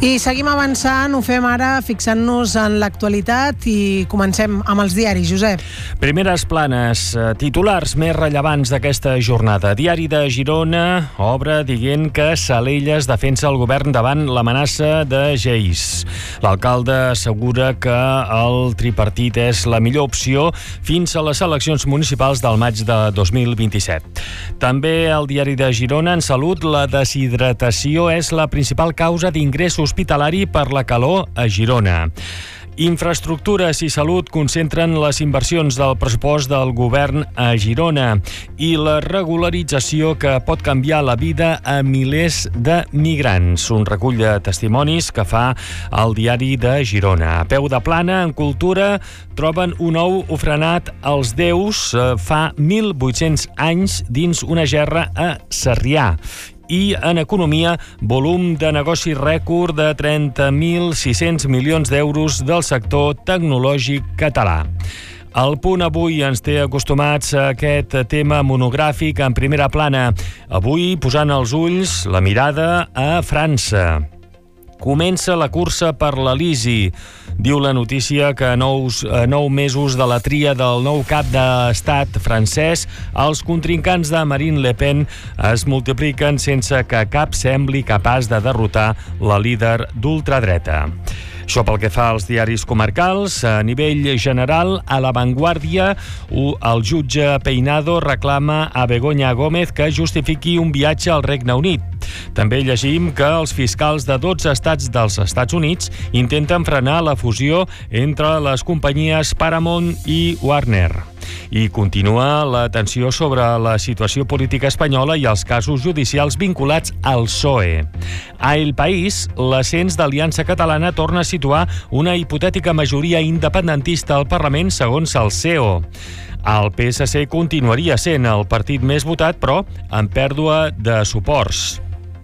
I seguim avançant, ho fem ara fixant-nos en l'actualitat i comencem amb els diaris, Josep. Primeres planes, titulars més rellevants d'aquesta jornada. Diari de Girona obre dient que Salelles defensa el govern davant l'amenaça de Geis. L'alcalde assegura que el tripartit és la millor opció fins a les eleccions municipals del maig de 2027. També al diari de Girona, en salut, la deshidratació és la principal causa d'ingrés hospitalari per la calor a Girona. Infraestructures i salut concentren les inversions del pressupost del govern a Girona i la regularització que pot canviar la vida a milers de migrants. Un recull de testimonis que fa el diari de Girona. A peu de plana, en cultura, troben un ou ofrenat als déus fa 1.800 anys dins una gerra a Sarrià. I en economia, volum de negoci rècord de 30.600 milions d'euros del sector tecnològic català. El Punt avui ens té acostumats a aquest tema monogràfic en primera plana. Avui posant els ulls, la mirada a França. Comença la cursa per l'Elisi. Diu la notícia que a 9 mesos de la tria del nou cap d'estat francès, els contrincants de Marine Le Pen es multipliquen sense que cap sembli capaç de derrotar la líder d'ultradreta. Això pel que fa als diaris comarcals. A nivell general, a La Vanguardia, el jutge Peinado reclama a Begoña Gómez que justifiqui un viatge al Regne Unit. També llegim que els fiscals de 12 estats dels Estats Units intenten frenar la fusió entre les companyies Paramount i Warner. I continua la tensió sobre la situació política espanyola i els casos judicials vinculats al PSOE. A El País, l'ascens d'Aliança Catalana torna a situar una hipotètica majoria independentista al Parlament segons el CEO. El PSC continuaria sent el partit més votat, però amb pèrdua de suports.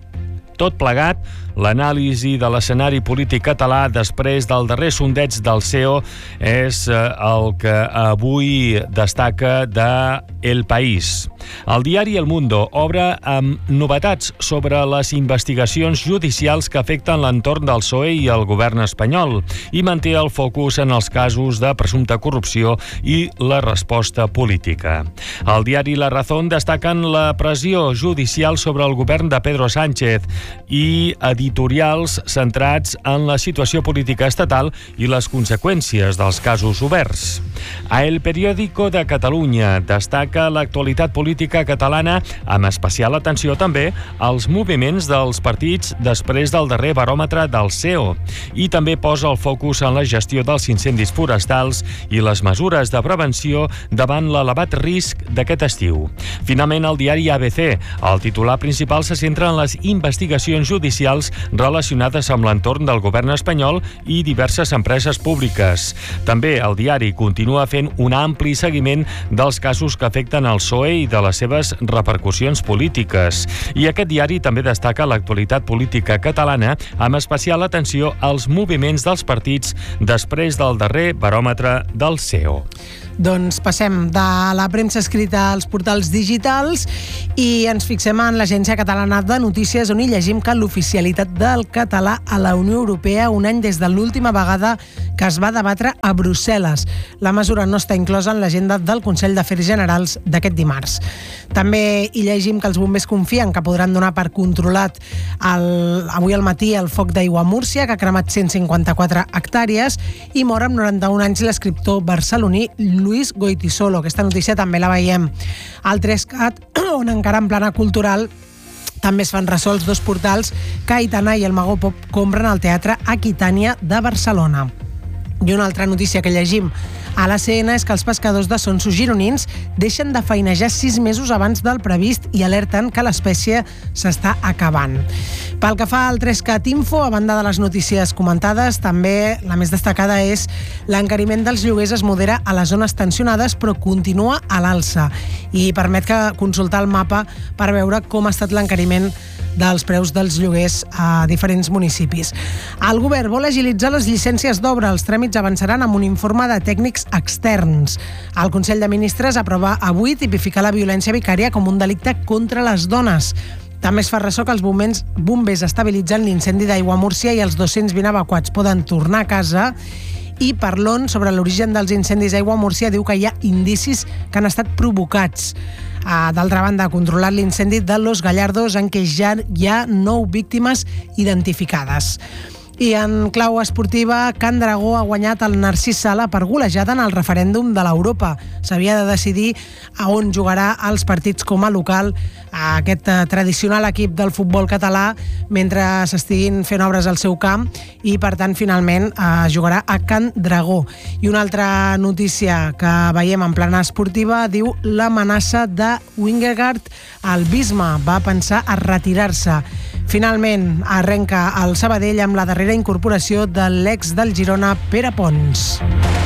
Tot plegat, l'anàlisi de l'escenari polític català després del darrer sondeig del CEO és el que avui destaca de El País. El diari El Mundo obre amb novetats sobre les investigacions judicials que afecten l'entorn del PSOE i el govern espanyol i manté el focus en els casos de presumpta corrupció i la resposta política. El diari La Razón destaquen la pressió judicial sobre el govern de Pedro Sánchez i editorials centrats en la situació política estatal i les conseqüències dels casos oberts. A El Periódico de Catalunya destaca l'actualitat política catalana amb especial atenció també als moviments dels partits després del darrer baròmetre del CEO i també posa el focus en la gestió dels incendis forestals i les mesures de prevenció davant l'elevat risc d'aquest estiu. Finalment, el diari ABC. El titular principal se centra en les investigacions judicials relacionades amb l'entorn del govern espanyol i diverses empreses públiques. També el diari continua fent un ampli seguiment dels casos que afecten el PSOE i de les seves repercussions polítiques. I aquest diari també destaca l'actualitat política catalana amb especial atenció als moviments dels partits després del darrer baròmetre del CEO. Doncs passem de la premsa escrita als portals digitals i ens fixem en l'Agència Catalana de Notícies, on hi llegim que l'oficialitat del català a la Unió Europea un any des de l'última vegada que es va debatre a Brussel·les. La mesura no està inclosa en l'agenda del Consell d'Afers Generals d'aquest dimarts. També hi llegim que els bombers confien que podran donar per controlat avui al matí el foc d'aigua a Múrcia, que ha cremat 154 hectàrees, i mor amb 91 anys l'escriptor barceloní Luis Goytisolo. Aquesta notícia també la veiem al 3CAT, on encara en plana cultural també es fan ressò els dos portals que Aitana i el Mago Pop compren al Teatre Aquitània de Barcelona. I una altra notícia que llegim a l'ACN és que els pescadors de sonsos gironins deixen de feinejar 6 mesos abans del previst i alerten que l'espècie s'està acabant. Pel que fa al 3CAT Info, a banda de les notícies comentades, també la més destacada és l'encariment dels lloguers es modera a les zones tensionades però continua a l'alça i permet consultar el mapa per veure com ha estat l'encariment dels preus dels lloguers a diferents municipis. El govern vol agilitzar les llicències d'obra. Els tràmits avançaran amb un informe de tècnics externs. El Consell de Ministres aprova avui tipificar la violència vicària com un delicte contra les dones. També es fa ressò que els bombers estabilitzen l'incendi d'aigua a Múrcia i els 220 evacuats poden tornar a casa. I Parlon, sobre l'origen dels incendis d'aigua a Múrcia, diu que hi ha indicis que han estat provocats. D'altra banda, ha controlat l'incendi de Los Gallardos, en què ja hi ha 9 víctimes identificades. I en clau esportiva, Can Dragó ha guanyat el Narcís Sala per golejada en el referèndum de l'Europa. S'havia de decidir a on jugarà els partits com a local aquest tradicional equip del futbol català mentre s'estiguin fent obres al seu camp i, per tant, finalment jugarà a Can Dragó. I una altra notícia que veiem en plana esportiva diu l'amenaça de Wingegaard al Bisma. Va pensar a retirar-se. Finalment, arrenca el Sabadell amb la darrera incorporació de l'ex del Girona, Pere Pons.